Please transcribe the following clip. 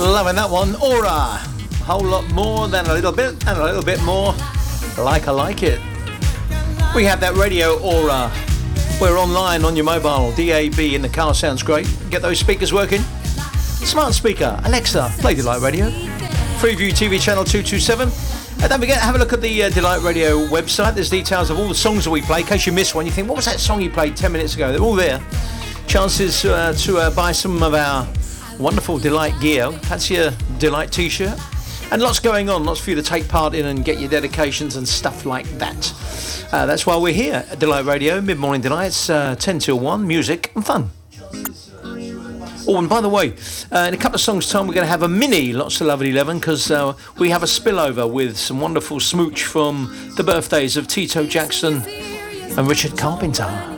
Loving that one. Aura. A whole lot more than a little bit and a little bit more. Like I like it. We have that radio Aura. We're online on your mobile. DAB in the car sounds great. Get those speakers working. Smart speaker. Alexa, play Delight Radio. Freeview TV channel 227. And don't forget, have a look at the Delight Radio website. There's details of all the songs that we play. In case you miss one, you think, what was that song you played 10 minutes ago? They're all there. Chances to buy some of our wonderful Delight gear. That's your Delight t-shirt. And lots going on, lots for you to take part in and get your dedications and stuff like that. That's why we're here at Delight Radio, Mid-Morning Delights, 10 till 1, music and fun. Oh, and by the way, in a couple of songs' time, we're going to have a mini Lots of Love at 11 because we have a spillover with some wonderful smooch from the birthdays of Tito Jackson and Richard Carpenter.